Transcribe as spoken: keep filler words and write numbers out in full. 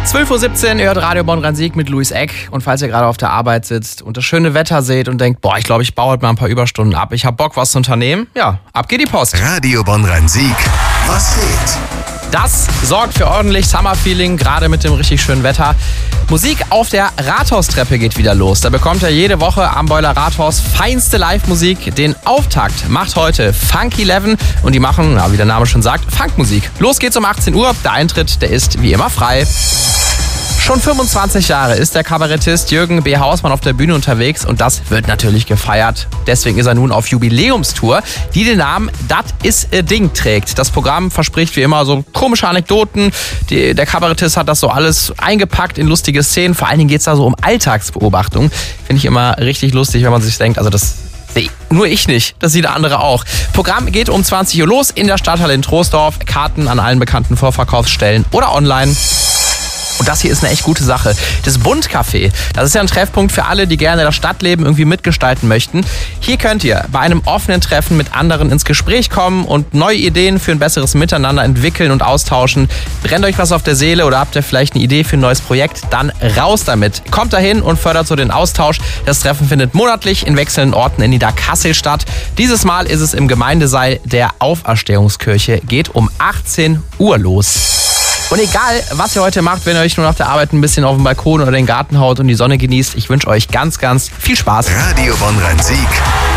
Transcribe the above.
zwölf Uhr siebzehn, ihr hört Radio Bonn-Rhein-Sieg mit Luis Eck. Und falls ihr gerade auf der Arbeit sitzt und das schöne Wetter seht und denkt, boah, ich glaube, ich baue heute mal ein paar Überstunden ab, ich habe Bock, was zu unternehmen, ja, ab geht die Post. Radio Bonn-Rhein-Sieg, was geht? Das sorgt für ordentlich Summer-Feeling, gerade mit dem richtig schönen Wetter. Musik auf der Rathaustreppe geht wieder los. Da bekommt ihr jede Woche am Boiler Rathaus feinste Live-Musik. Den Auftakt macht heute Funky Eleven und die machen, na, wie der Name schon sagt, Funkmusik. Los geht's um achtzehn Uhr. Der Eintritt, der ist wie immer frei. Schon fünfundzwanzig Jahre ist der Kabarettist Jürgen B. Hausmann auf der Bühne unterwegs und das wird natürlich gefeiert. Deswegen ist er nun auf Jubiläumstour, die den Namen Dat is a Ding trägt. Das Programm verspricht wie immer so komische Anekdoten. Die, der Kabarettist hat das so alles eingepackt in lustige Szenen. Vor allen Dingen geht es da so um Alltagsbeobachtung. Finde ich immer richtig lustig, wenn man sich denkt, also das... Nee, nur ich nicht, das sieht der andere auch. Programm geht um zwanzig Uhr los in der Stadthalle in Troisdorf. Karten an allen bekannten Vorverkaufsstellen oder online. Und das hier ist eine echt gute Sache. Das Bund-Café, das ist ja ein Treffpunkt für alle, die gerne das Stadtleben irgendwie mitgestalten möchten. Hier könnt ihr bei einem offenen Treffen mit anderen ins Gespräch kommen und neue Ideen für ein besseres Miteinander entwickeln und austauschen. Brennt euch was auf der Seele oder habt ihr vielleicht eine Idee für ein neues Projekt? Dann raus damit. Kommt dahin und fördert so den Austausch. Das Treffen findet monatlich in wechselnden Orten in Niederkassel statt. Dieses Mal ist es im Gemeindesaal der Auferstehungskirche. Geht um achtzehn Uhr los. Und egal, was ihr heute macht, wenn ihr euch nur nach der Arbeit ein bisschen auf den Balkon oder den Garten haut und die Sonne genießt, ich wünsche euch ganz, ganz viel Spaß. Radio Bonn-Rhein-Sieg.